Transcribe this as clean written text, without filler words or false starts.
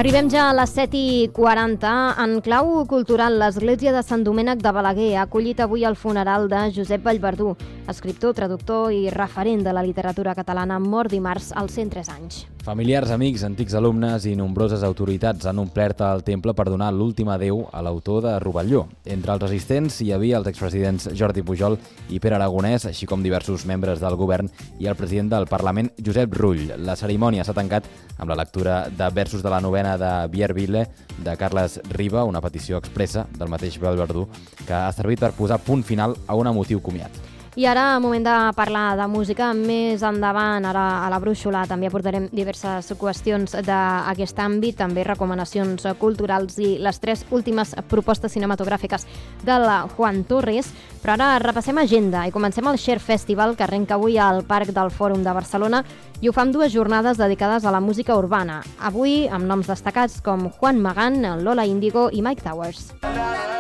Arribem ja a les 7:40. En clau cultural, l'Església de Sant Domènec de Balaguer ha acollit avui el funeral de Josep Vallverdú, escriptor, traductor i referent de la literatura catalana, mort dimarts als 103 anys. Familiars, amics, antics alumnes i nombroses autoritats han omplert el temple per donar l'últim adéu a l'autor de Rovelló. Entre els assistents hi havia els expresidents Jordi Pujol i Pere Aragonès, així com diversos membres del govern i el president del Parlament, Josep Rull. La cerimònia s'ha tancat amb la lectura de versos de la novena de Vierville de Carles Riba, una petició expressa del mateix Vallverdú, que ha servit per posar punt final a un emotiu comiat. I ara, moment de parlar de música. Més endavant, ara a la brúixola, també aportarem diverses qüestions d'aquest àmbit, també recomanacions culturals i les 3 últimes propostes cinematogràfiques del Juan Torres. Però ara repassem agenda i comencem el Share Festival, que arrenca avui al Parc del Fòrum de Barcelona, i ho fa amb 2 jornades dedicades a la música urbana. Avui, amb noms destacats com Juan Magán, Lola Índigo i Mike Towers.